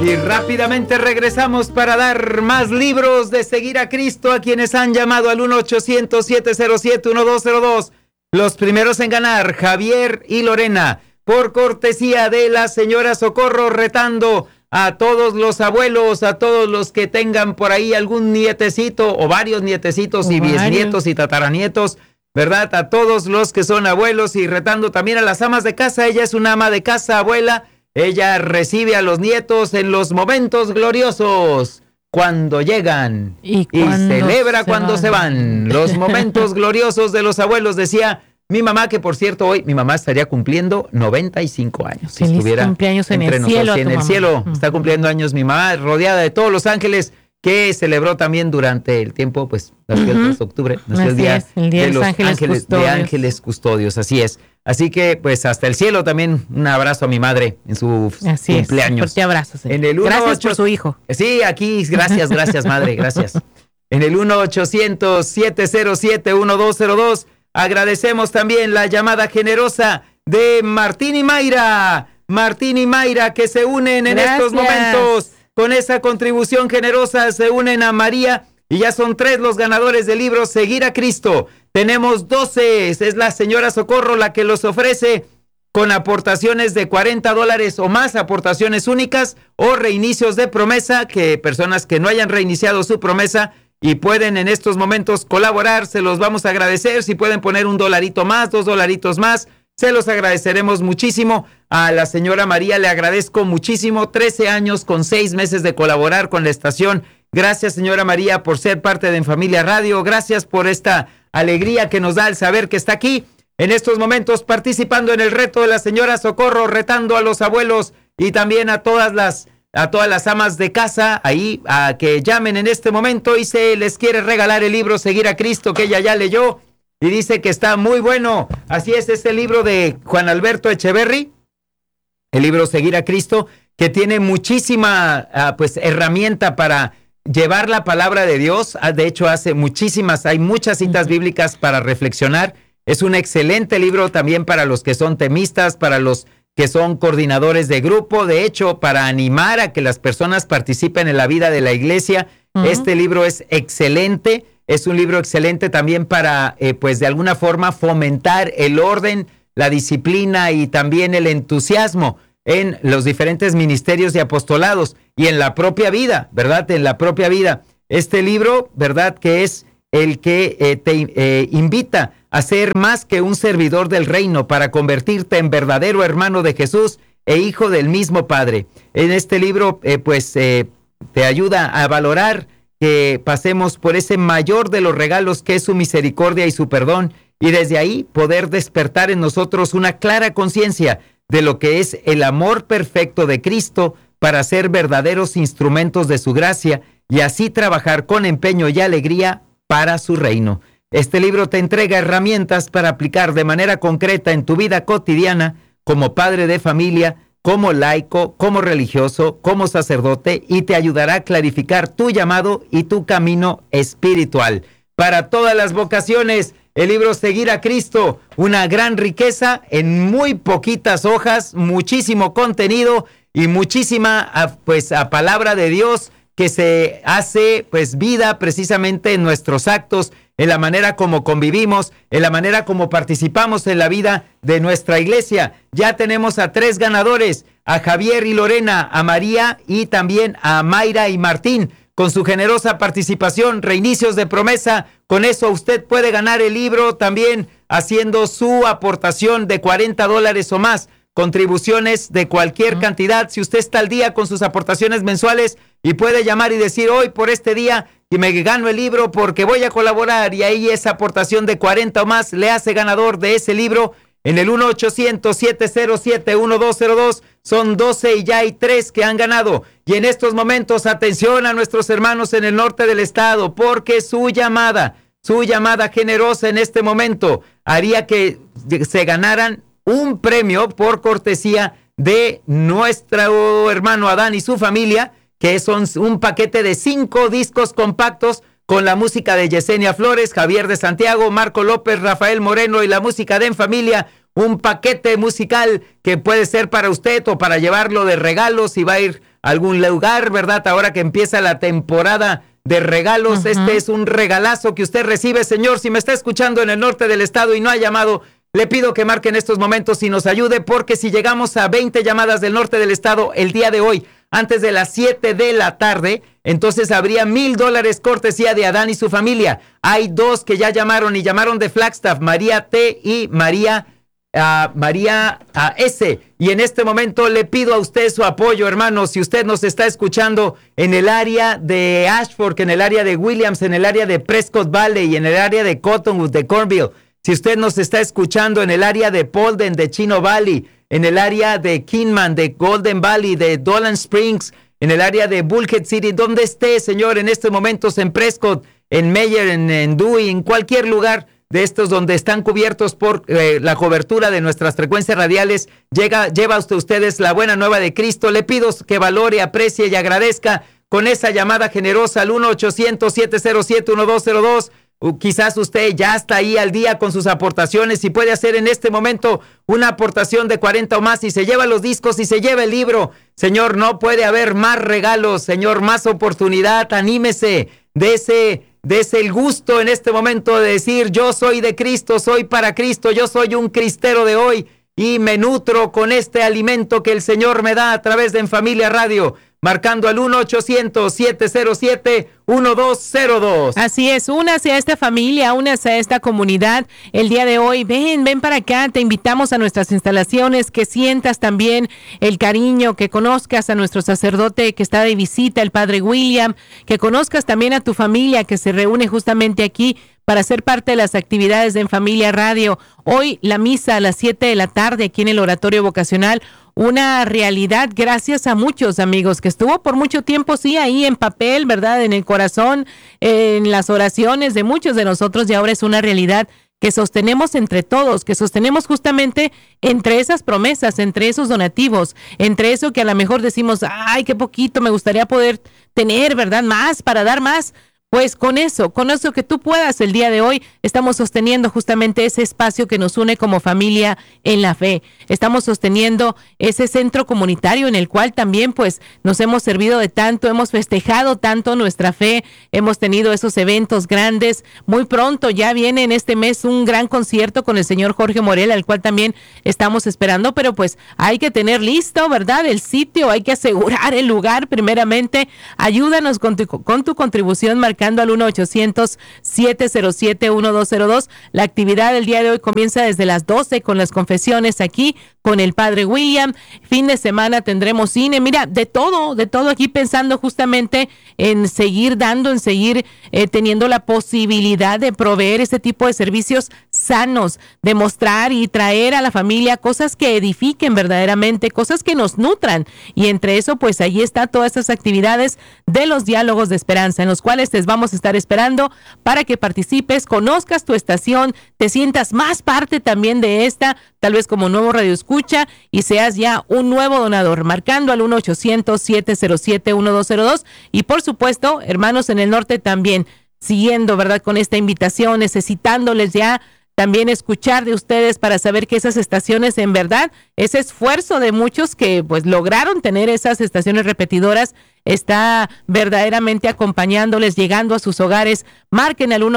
Y rápidamente regresamos para dar más libros de Seguir a Cristo a quienes han llamado al 1-800-707-1202. Los primeros en ganar, Javier y Lorena, por cortesía de la señora Socorro, retando a todos los abuelos, a todos los que tengan por ahí algún nietecito o varios nietecitos y bisnietos y tataranietos, ¿verdad? A todos los que son abuelos y retando también a las amas de casa. Ella es una ama de casa, abuela. Ella recibe a los nietos en los momentos gloriosos, cuando llegan, y celebra cuando se van. Los momentos gloriosos de los abuelos, decía mi mamá, que por cierto hoy mi mamá estaría cumpliendo 95 años. Feliz estuviera cumpleaños en el cielo. En el cielo está cumpliendo años mi mamá, rodeada de todos los ángeles, que celebró también durante el tiempo, pues, nació el 3 de octubre, nació el día de los ángeles custodios, así es. Así que, pues, hasta el cielo también un abrazo a mi madre en su cumpleaños. Fuerte abrazo, señor. Gracias por su hijo. Sí, aquí, gracias, madre, gracias. En el 1-800-707-1202, agradecemos también la llamada generosa de Martín y Mayra. Martín y Mayra, que se unen en estos momentos. Con esa contribución generosa se unen a María y ya son 3 los ganadores del libro Seguir a Cristo. Tenemos 12, es la señora Socorro la que los ofrece con aportaciones de $40 o más, aportaciones únicas o reinicios de promesa, que personas que no hayan reiniciado su promesa y pueden en estos momentos colaborar, se los vamos a agradecer. Si pueden poner $1 más, $2 más, se los agradeceremos muchísimo. A la señora María le agradezco muchísimo, 13 años con 6 meses de colaborar con la estación. Gracias, señora María, por ser parte de En Familia Radio. Gracias por esta alegría que nos da el saber que está aquí en estos momentos participando en el reto de la señora Socorro, retando a los abuelos y también a todas las amas de casa ahí a que llamen en este momento y se les quiere regalar el libro Seguir a Cristo, que ella ya leyó y dice que está muy bueno. Así es, este libro de Juan Alberto Echeverry, el libro Seguir a Cristo, que tiene muchísima herramienta para llevar la palabra de Dios. De hecho, hay muchas citas bíblicas para reflexionar. Es un excelente libro también para los que son temistas, para los que son coordinadores de grupo, de hecho, para animar a que las personas participen en la vida de la iglesia. Este libro es excelente. Es un libro excelente también para, de alguna forma, fomentar el orden, la disciplina y también el entusiasmo en los diferentes ministerios y apostolados y en la propia vida, ¿verdad? En la propia vida. Este libro, ¿verdad? Que es el que te invita a ser más que un servidor del reino para convertirte en verdadero hermano de Jesús e hijo del mismo Padre. En este libro, te ayuda a valorar que pasemos por ese mayor de los regalos que es su misericordia y su perdón, y desde ahí poder despertar en nosotros una clara conciencia de lo que es el amor perfecto de Cristo para ser verdaderos instrumentos de su gracia y así trabajar con empeño y alegría para su reino. Este libro te entrega herramientas para aplicar de manera concreta en tu vida cotidiana como padre de familia, como laico, como religioso, como sacerdote, y te ayudará a clarificar tu llamado y tu camino espiritual. Para todas las vocaciones, el libro Seguir a Cristo, una gran riqueza en muy poquitas hojas, muchísimo contenido y muchísima palabra de Dios que se hace vida precisamente en nuestros actos, en la manera como convivimos, en la manera como participamos en la vida de nuestra iglesia. Ya tenemos a 3 ganadores, a Javier y Lorena, a María y también a Mayra y Martín, con su generosa participación, reinicios de promesa. Con eso usted puede ganar el libro también haciendo su aportación de $40 o más. Contribuciones de cualquier cantidad. Si usted está al día con sus aportaciones mensuales y puede llamar y decir hoy por este día que me gano el libro porque voy a colaborar, y ahí esa aportación de 40 o más le hace ganador de ese libro en el 1-800-707-1202. Son 12 y ya hay 3 que han ganado. Y en estos momentos, atención a nuestros hermanos en el norte del estado, porque su llamada generosa en este momento haría que se ganaran un premio por cortesía de nuestro hermano Adán y su familia, que son un paquete de 5 discos compactos con la música de Yesenia Flores, Javier de Santiago, Marco López, Rafael Moreno y la música de En Familia. un paquete musical que puede ser para usted o para llevarlo de regalo si va a ir a algún lugar, ¿verdad? Ahora que empieza la temporada de regalos, este es un regalazo que usted recibe. Señor, si me está escuchando en el norte del estado y no ha llamado, le pido que marque en estos momentos y nos ayude, porque si llegamos a 20 llamadas del norte del estado el día de hoy, antes de las 7 de la tarde, entonces habría $1,000 cortesía de Adán y su familia. Hay dos que ya llamaron y llamaron de Flagstaff, María T y María S. Y en este momento le pido a usted su apoyo, hermano. Si usted nos está escuchando en el área de Ashford, en el área de Williams, en el área de Prescott Valley y en el área de Cottonwood, de Cornville, si usted nos está escuchando en el área de Polden, de Chino Valley, en el área de Kingman, de Golden Valley, de Dolan Springs, en el área de Bullhead City, donde esté, Señor, en estos momentos en Prescott, en Meyer, en Dewey, en cualquier lugar de estos donde están cubiertos por la cobertura de nuestras frecuencias radiales, lleva usted ustedes la buena nueva de Cristo. Le pido que valore, aprecie y agradezca con esa llamada generosa al 1-800-707-1202. Quizás usted ya está ahí al día con sus aportaciones y puede hacer en este momento una aportación de 40 o más y se lleva los discos y se lleva el libro. Señor, no puede haber más regalos, Señor, más oportunidad. Anímese, dese el gusto en este momento de decir: yo soy de Cristo, soy para Cristo, yo soy un cristero de hoy y me nutro con este alimento que el Señor me da a través de En Familia Radio, marcando al 1-800-707-1202. Así es, únase a esta familia, únase a esta comunidad el día de hoy. Ven para acá, te invitamos a nuestras instalaciones, que sientas también el cariño, que conozcas a nuestro sacerdote que está de visita, el Padre William, que conozcas también a tu familia que se reúne justamente aquí para ser parte de las actividades de En Familia Radio. Hoy la misa a las 7 de la tarde aquí en el Oratorio Vocacional, una realidad gracias a muchos amigos, que estuvo por mucho tiempo, sí, ahí en papel, ¿verdad? En el corazón, en las oraciones de muchos de nosotros, y ahora es una realidad que sostenemos entre todos, que sostenemos justamente entre esas promesas, entre esos donativos, entre eso que a lo mejor decimos: ay, qué poquito, me gustaría poder tener, ¿verdad? Más, para dar más. Pues con eso que tú puedas el día de hoy, estamos sosteniendo justamente ese espacio que nos une como familia en la fe. Estamos sosteniendo ese centro comunitario en el cual también pues nos hemos servido de tanto, hemos festejado tanto nuestra fe, hemos tenido esos eventos grandes. Muy pronto ya viene en este mes un gran concierto con el señor Jorge Morel, al cual también estamos esperando, pero pues hay que tener listo, ¿verdad? El sitio, hay que asegurar el lugar primeramente. Ayúdanos con tu contribución marcando al 1-800-707-1202. La actividad del día de hoy comienza desde las 12 con las confesiones aquí con el Padre William. Fin de semana tendremos cine, mira, de todo aquí, pensando justamente en seguir dando, en seguir teniendo la posibilidad de proveer este tipo de servicios sanos, de mostrar y traer a la familia cosas que edifiquen verdaderamente, cosas que nos nutran, y entre eso pues ahí está todas estas actividades de los diálogos de esperanza, en los cuales te vamos a estar esperando para que participes, conozcas tu estación, te sientas más parte también de esta, tal vez como nuevo radioescucha, y seas ya un nuevo donador, marcando al 1-800-707-1202. Y por supuesto, hermanos en el norte también, siguiendo, ¿verdad?, con esta invitación, necesitándoles ya también escuchar de ustedes para saber que esas estaciones, en verdad, ese esfuerzo de muchos que pues lograron tener esas estaciones repetidoras, está verdaderamente acompañándoles, llegando a sus hogares. Marquen al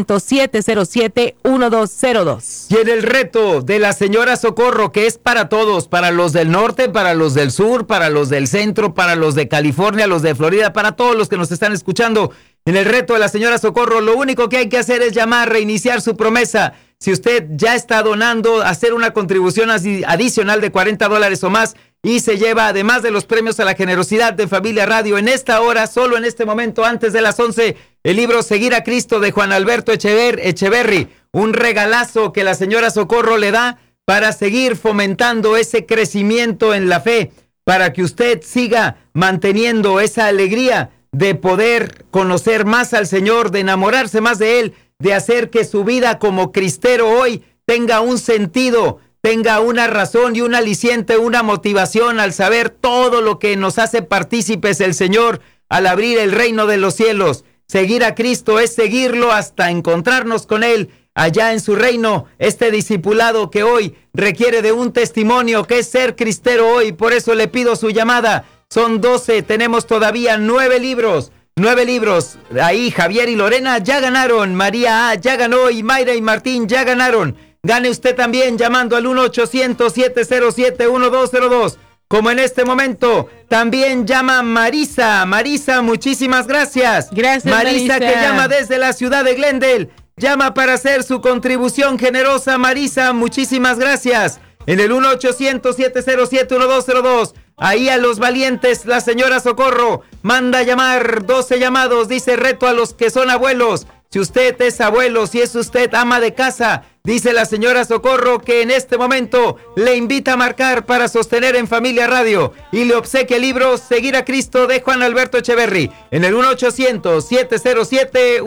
1-800-707-1202. Y en el reto de la señora Socorro, que es para todos, para los del norte, para los del sur, para los del centro, para los de California, los de Florida, para todos los que nos están escuchando, en el reto de la señora Socorro, lo único que hay que hacer es llamar, reiniciar su promesa. Si usted ya está donando, hacer una contribución adicional de $40 o más, y se lleva, además de los premios a la generosidad de Familia Radio, en esta hora, solo en este momento, antes de las 11, el libro Seguir a Cristo de Juan Alberto Echeverry, un regalazo que la señora Socorro le da para seguir fomentando ese crecimiento en la fe, para que usted siga manteniendo esa alegría de poder conocer más al Señor, de enamorarse más de Él, de hacer que su vida como cristero hoy tenga un sentido, tenga una razón y un aliciente, una motivación al saber todo lo que nos hace partícipes el Señor al abrir el reino de los cielos. Seguir a Cristo es seguirlo hasta encontrarnos con Él allá en su reino, este discipulado que hoy requiere de un testimonio, que es ser cristero hoy. Por eso le pido su llamada. Son 12, tenemos todavía 9 libros. 9 libros. Ahí Javier y Lorena ya ganaron. María A ya ganó y Mayra y Martín ya ganaron. Gane usted también llamando al 1-800-707-1202. Como en este momento, también llama Marisa. Marisa, muchísimas gracias. Gracias, Marisa, que llama desde la ciudad de Glendale. Llama para hacer su contribución generosa. Marisa, muchísimas gracias. En el 1-800-707-1202. Ahí a los valientes, la señora Socorro manda llamar 12 llamados. Dice: reto a los que son abuelos. Si usted es abuelo, si es usted ama de casa, dice la señora Socorro que en este momento le invita a marcar para sostener en Familia Radio y le obsequia el libro Seguir a Cristo de Juan Alberto Echeverry en el 1-800-707